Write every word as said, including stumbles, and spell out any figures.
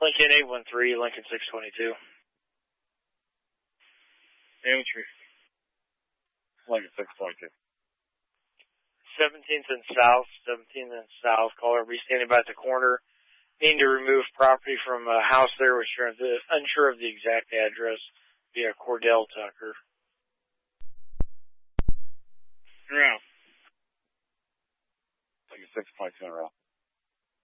Lincoln eight one three, Lincoln six twenty-two. Entry. Lincoln six twenty-two. seventeenth and South, seventeenth and South. Caller, be standing by at the corner. Need to remove property from a house there, which you're unsure of the exact address, via Cordell Tucker. You're out. Lincoln six twenty-two in a row.